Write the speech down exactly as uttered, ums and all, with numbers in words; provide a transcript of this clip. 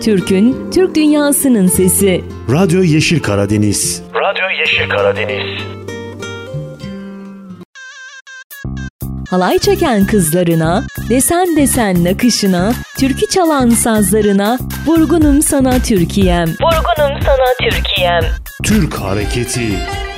Türk'ün, Türk dünyasının sesi. Radyo Yeşil Karadeniz. Radyo Yeşil Karadeniz. Halay çeken kızlarına, desen desen nakışına, türkü çalan sazlarına, vurgunum sana Türkiye'm. Vurgunum sana Türkiye'm. Türk hareketi.